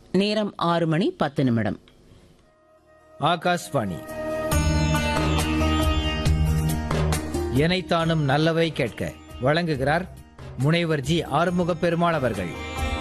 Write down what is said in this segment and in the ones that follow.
நேரம் 6:10. ஆகாஷ்வாணி. எனைத்தானும் நல்லவை கேட்க வழங்குகிறார் முனைவர் ஜி ஆறுமுக பெருமாள் அவர்கள்.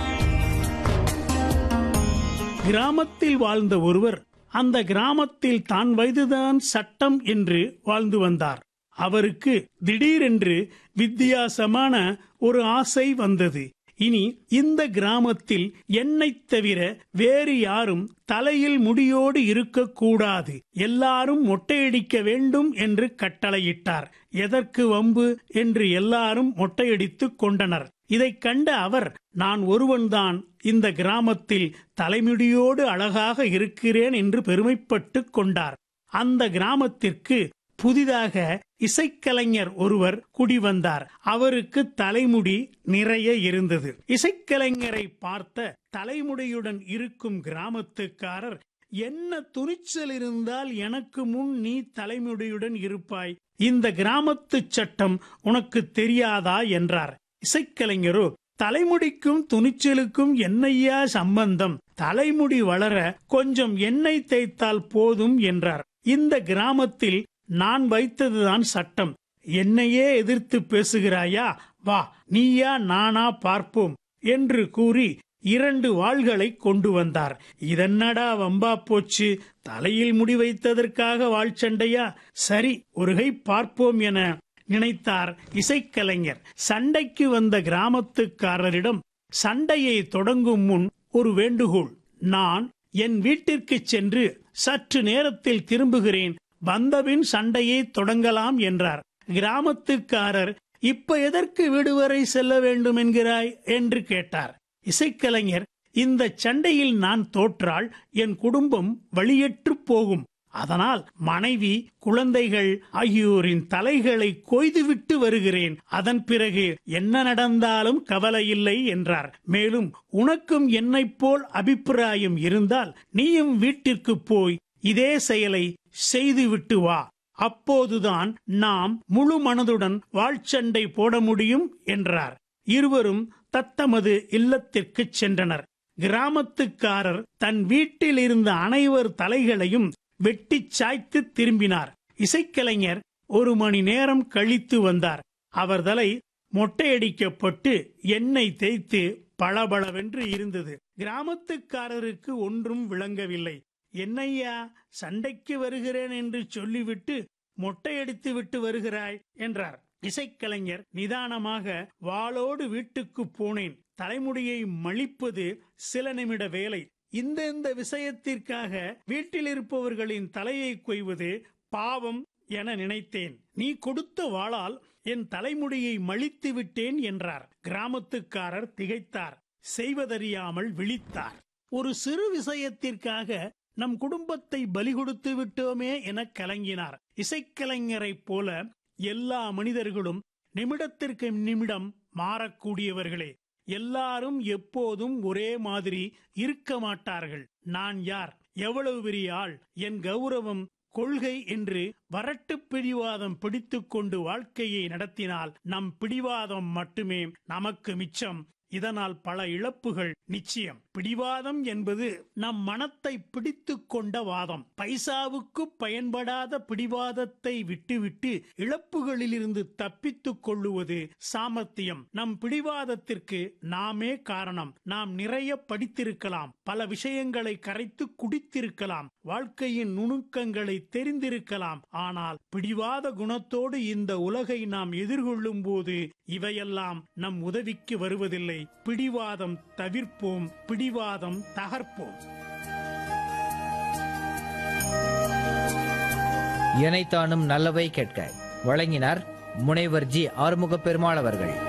கிராமத்தில் வாழ்ந்த ஒருவர் அந்த கிராமத்தில் தான் வயதுதான் சட்டம் என்று வாழ்ந்து வந்தார். அவருக்கு திடீரென்று வித்தியாசமான ஒரு ஆசை வந்தது. இனி இந்த கிராமத்தில் என்னைத் தவிர வேறு யாரும் தலையில் முடியோடு இருக்கக்கூடாது, எல்லாரும் மொட்டையடிக்க வேண்டும் என்று கட்டளையிட்டார். எதற்கு வம்பு என்று எல்லாரும் மொட்டையடித்துக் கொண்டனர். இதைக் கண்ட அவர், நான் ஒருவன்தான் இந்த கிராமத்தில் தலைமுடியோடு அழகாக இருக்கிறேன் என்று பெருமைப்பட்டுக் கொண்டார். அந்த கிராமத்திற்கு புதிதாக இசைக்கலைஞர் ஒருவர் குடிவந்தார். அவருக்கு தலைமுடி நிறைய இருந்தது. இசைக்கலைஞரை பார்த்த தலைமுடியுடன் இருக்கும் கிராமத்துக்காரர், என்ன துணிச்சல் இருந்தால் எனக்கு முன் நீ தலைமுடியுடன் இருப்பாய், இந்த கிராமத்து சட்டம் உனக்கு தெரியாதா என்றார். இசைக்கலைஞரோ, தலைமுடிக்கும் துணிச்சலுக்கும் என்னையா சம்பந்தம், தலைமுடி வளர கொஞ்சம் எண்ணெய் தேய்த்தால் போதும் என்றார். இந்த கிராமத்தில் நான் வைத்ததுதான் சட்டம், என்னையே எதிர்த்து பேசுகிறாயா, வா நீயா நானா பார்ப்போம் என்று கூறி 2 வாள்களை கொண்டு வந்தார். இதென்னடா வம்பா போச்சு, தலையில் முடி வைத்ததற்காக வாள் சண்டையா, சரி ஒருகை பார்ப்போம் என நினைத்தார் இசைக்கலைஞர். சண்டைக்கு வந்த கிராமத்துக்காரரிடம் சண்டையை தொடங்கும் முன் ஒரு வேண்டுகோள், நான் என் வீட்டிற்கு சென்று சற்று நேரத்தில் திரும்புகிறேன், வந்தபின் சண்டையை தொடங்கலாம் என்றார். கிராமத்துக்காரர், இப்ப எதற்கு வீடு வரை செல்ல வேண்டும் என்கிறாய் என்று கேட்டார். இசைக்கலைஞர், இந்த சண்டையில் நான் தோற்றால் என் குடும்பம் வழியற்று போகும், அதனால் மனைவி குழந்தைகள் ஆகியோரின் தலைகளை கொய்துவிட்டு வருகிறேன், அதன் பிறகு என்ன நடந்தாலும் கவலையில்லை என்றார். மேலும் உனக்கும் என்னைப் போல் அபிப்பிராயம் இருந்தால் நீயும் வீட்டிற்கு போய் இதே செயலை செய்துவிட்டு வா, அப்போதுதான் நாம் முழு மனதுடன் வாழ்ச்சண்டை போட முடியும் என்றார். இருவரும் தத்தமது இல்லத்திற்கு சென்றனர். கிராமத்துக்காரர் தன் வீட்டில் இருந்த அனைவர் தலைகளையும் வெட்டி சாய்த்து திரும்பினார். இசைக்கலைஞர் 1 மணி நேரம் கழித்து வந்தார். அவர் தலை மொட்டையடிக்கப்பட்டு எண்ணெய் தேய்த்து பளபளவென்று இருந்தது. கிராமத்துக்காரருக்கு ஒன்றும் விளங்கவில்லை. என்னையா சண்டைக்கு வருகிறேன் என்று சொல்லிவிட்டு மொட்டையடித்து விட்டு வருகிறாய் என்றார். இசைக்கலைஞர் நிதானமாக, வாளோடு வீட்டுக்கு போனேன், தலைமுடியை மழிப்பது சில நிமிட வேலை, இந்த விஷயத்திற்காக வீட்டில் இருப்பவர்களின் தலையை கொய்வது பாவம் என நினைத்தேன், நீ கொடுத்த வாளால் என் தலைமுடியை மழித்து விட்டேன் என்றார். கிராமத்துக்காரர் திகைத்தார், செய்வதறியாமல் விழித்தார். ஒரு சிறு விஷயத்திற்காக நம் குடும்பத்தை பலி கொடுத்து விட்டோமே என கலங்கினார். இசைக்கலைஞரைப் போல எல்லா மனிதர்களும் நிமிடத்திற்கு நிமிடம் மாறக்கூடியவர்களே, எல்லாரும் எப்போதும் ஒரே மாதிரி இருக்க மாட்டார்கள். நான் யார், எவ்வளவு பெரிய ஆள், என் கௌரவம், கொள்கை என்று வரட்டு பிடிவாதம் பிடித்துக் கொண்டு வாழ்க்கையை நடத்தினால் நம் பிடிவாதம் மட்டுமே நமக்கு மிச்சம். இதனால் பல இழப்புகள் நிச்சயம். பிடிவாதம் என்பது நம் மனத்தை பிடித்து கொண்ட வாதம். பைசாவுக்கு பயன்படாத பிடிவாதத்தை விட்டுவிட்டு இழப்புகளிலிருந்து தப்பித்துக் கொள்ளுவது சாமர்த்தியம். நம் பிடிவாதத்திற்கு நாமே காரணம். நாம் நிறைய படித்திருக்கலாம், பல விஷயங்களை கரைத்து குடித்திருக்கலாம், வாழ்க்கையின் நுணுக்கங்களை தெரிந்திருக்கலாம். ஆனால் பிடிவாத குணத்தோடு இந்த உலகை நாம் எதிர்கொள்ளும் போது இவையெல்லாம் நம் உதவிக்கு வருவதில்லை. பிடிவாதம் தவிர்ப்போம், பிடிவாதம் தகர்ப்போம். எனைத்தானும் நல்லவை கேட்க வழங்கினார் முனைவர் ஜி ஆறுமுக பெருமாள் அவர்கள்.